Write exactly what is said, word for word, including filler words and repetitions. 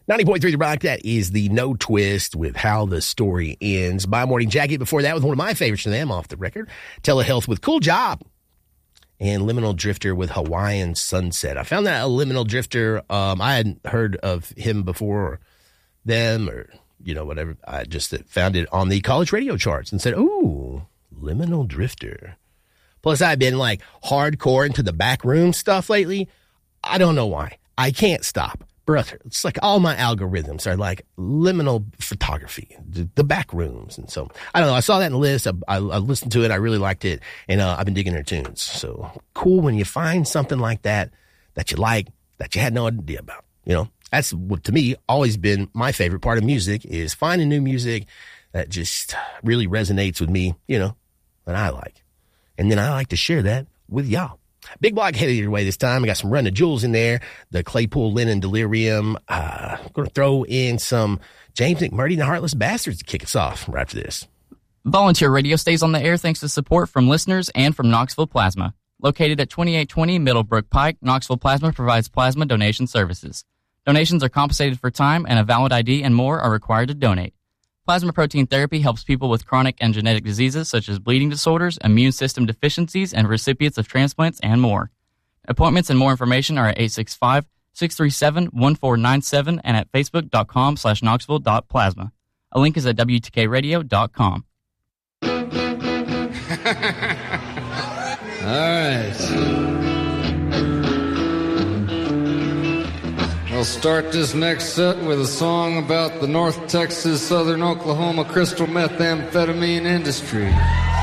ninety point three The Rock, that is the No Twist with How the Story Ends. My Morning Jacket before that was one of my favorites from them off the record. Telehealth with Cool Job. And Liminal Drifter with Hawaiian Sunset. I found that a Liminal Drifter, um, I hadn't heard of him before, or them, or, you know, whatever. I just found it on the college radio charts and said, ooh, Liminal Drifter. Plus, I've been like hardcore into the back room stuff lately. I don't know why. I can't stop. Brother, it's like all my algorithms are like liminal photography, the, the back rooms. And so, I don't know. I saw that in the list. I, I, I listened to it. I really liked it. And uh, I've been digging their tunes. So cool when you find something like that, that you like, that you had no idea about. You know, that's what, to me, always been my favorite part of music, is finding new music that just really resonates with me, you know, that I like. And then I like to share that with y'all. Big block headed your way this time. I got some Run the Jewels in there, the Claypool Lennon Delirium. Uh, I'm going to throw in some James McMurdy and the Heartless Bastards to kick us off right after this. Volunteer Radio stays on the air thanks to support from listeners and from Knoxville Plasma. Located at twenty-eight twenty Middlebrook Pike, Knoxville Plasma provides plasma donation services. Donations are compensated for time, and a valid I D and more are required to donate. Plasma protein therapy helps people with chronic and genetic diseases such as bleeding disorders, immune system deficiencies, and recipients of transplants and more. Appointments and more information are at eight six five, six three seven, one four nine seven and at facebook.com slash knoxville.plasma. A link is at w t k radio dot com. All right. I'll start this next set with a song about the North Texas, Southern Oklahoma crystal methamphetamine industry.